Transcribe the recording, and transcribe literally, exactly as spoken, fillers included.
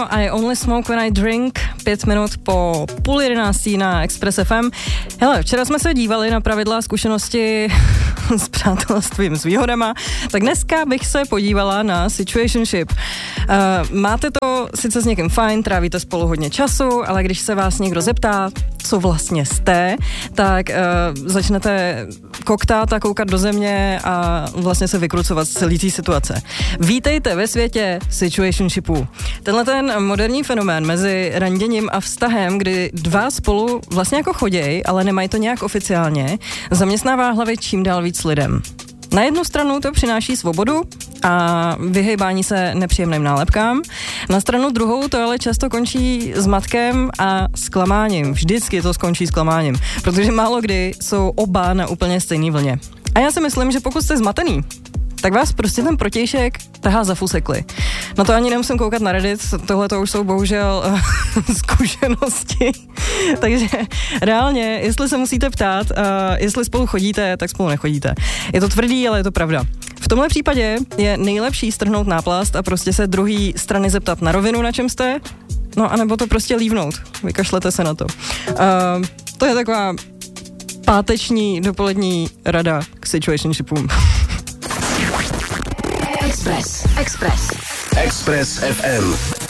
ráno, I only smoke when I drink, pět minut po půl jedenáctí na Express F M. Hele, včera jsme se dívali na pravidla a zkušenosti s přátelstvím, s výhodama, tak dneska bych se podívala na situationship. Uh, máte to sice s někým fajn, trávíte spolu hodně času, ale když se vás někdo zeptá, co vlastně jste, tak uh, začnete koktat a koukat do země a vlastně se vykrucovat z celé té situace. Vítejte ve světě situationshipů. Tenhle ten moderní fenomén mezi randěním a vztahem, kdy dva spolu vlastně jako choděj, ale nemají to nějak oficiálně, zaměstnává hlavy čím dál víc lidem. Na jednu stranu to přináší svobodu a vyhejbání se nepříjemným nálepkám. Na stranu druhou to ale často končí zmatkem a zklamáním. Vždycky to skončí zklamáním, protože málo kdy jsou oba na úplně stejné vlně. A já si myslím, že pokud jste zmatený, tak vás prostě ten protějšek tahá za fusekli. Na to ani nemusím koukat na Reddit, tohle to už jsou bohužel uh, zkušenosti. Takže reálně, jestli se musíte ptát, uh, jestli spolu chodíte, tak spolu nechodíte. Je to tvrdý, ale je to pravda. V tomhle případě je nejlepší strhnout náplast a prostě se druhý strany zeptat na rovinu, na čem jste, no anebo to prostě lívnout. Vykašlete se na to. Uh, to je taková páteční dopolední rada k situationshipům. Express. Express. Express F M.